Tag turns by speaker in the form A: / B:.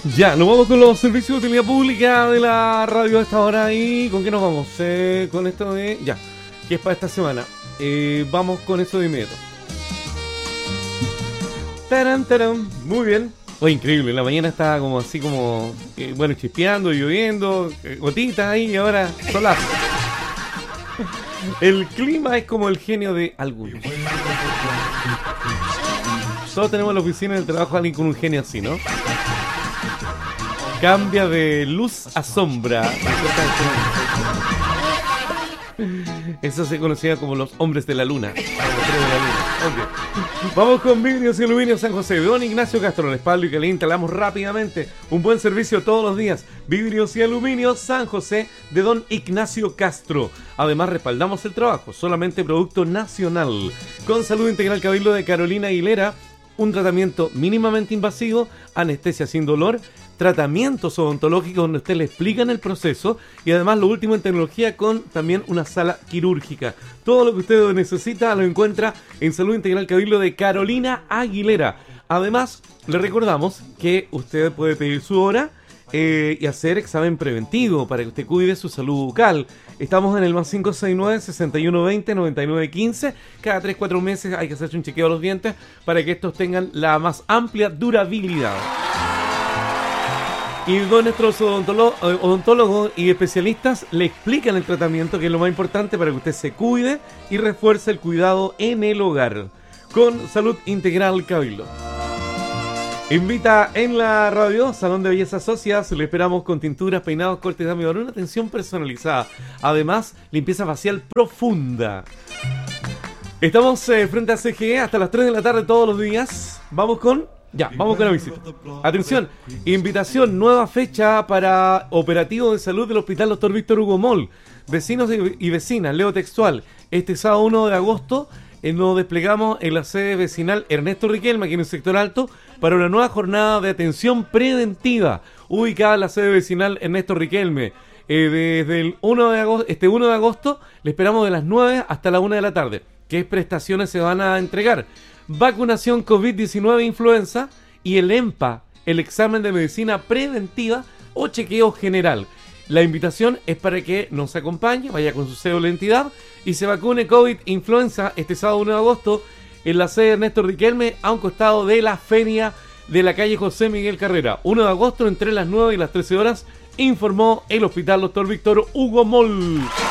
A: Ya, nos vamos con los servicios de utilidad pública de la radio a esta hora. ¿Y con qué nos vamos? Con esto de... Ya, que es para esta semana. Vamos con eso de inmediato. Tarán, tarán. Muy bien. Oh, increíble, la mañana estaba como así como... bueno, chispeando, lloviendo, gotitas ahí y ahora solazo. El clima es como el genio de algunos. Todos tenemos en la oficina del trabajo a alguien con un genio así, ¿no? Cambia de luz a sombra. Eso se conocía como los hombres de la luna. Okay. Vamos con Vidrios y Aluminios San José. Don Ignacio Castro, el respaldo y que le instalamos rápidamente un buen servicio todos los días. Vidrios y Aluminios San José de Don Ignacio Castro. Además respaldamos el trabajo, solamente producto nacional. Con Salud Integral Cabildo de Carolina Aguilera, un tratamiento mínimamente invasivo, anestesia sin dolor, tratamientos odontológicos donde usted le explican el proceso y además lo último en tecnología con también una sala quirúrgica. Todo lo que usted necesita lo encuentra en Salud Integral Cabildo de Carolina Aguilera. Además, le recordamos que usted puede pedir su hora y hacer examen preventivo para que usted cuide su salud bucal. Estamos en el más 569-6120-9915. Cada 3-4 meses hay que hacerse un chequeo a los dientes para que estos tengan la más amplia durabilidad. Y con nuestros odontólogos y especialistas le explican el tratamiento, que es lo más importante para que usted se cuide y refuerce el cuidado en el hogar. Con Salud Integral Cabildo. Invita en la radio Salón de Belleza Socias. Le esperamos con tinturas, peinados, cortes de amigo, una atención personalizada. Además, limpieza facial profunda. Estamos frente a CGE hasta las 3 de la tarde todos los días. Vamos con la visita. Atención, invitación, nueva fecha para operativo de salud del Hospital Dr. Víctor Hugo Moll. Vecinos y vecinas, leo textual. Este sábado 1 de agosto nos desplegamos en la sede vecinal Ernesto Riquelme, aquí en el sector alto, para una nueva jornada de atención preventiva, ubicada en la sede vecinal Ernesto Riquelme. Desde el 1 de agosto, este 1 de agosto, le esperamos de las 9 hasta la 1 de la tarde. ¿Qué prestaciones se van a entregar? Vacunación COVID-19 influenza y el EMPA, el examen de medicina preventiva o chequeo general. La invitación es para que nos acompañe, vaya con su cédula de identidad y se vacune COVID-influenza este sábado 1 de agosto en la sede Ernesto Riquelme, a un costado de la feria de la calle José Miguel Carrera. 1 de agosto entre las 9 y las 13 horas, informó el Hospital Dr. Víctor Hugo Moll.